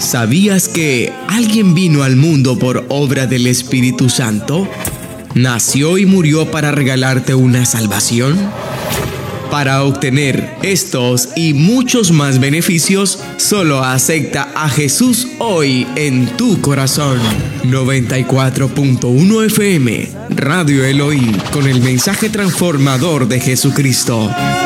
¿Sabías que alguien vino al mundo por obra del Espíritu Santo? ¿Nació y murió para regalarte una salvación? Para obtener estos y muchos más beneficios, solo acepta a Jesús hoy en tu corazón. 94.1 FM, Radio Elohim, con el mensaje transformador de Jesucristo.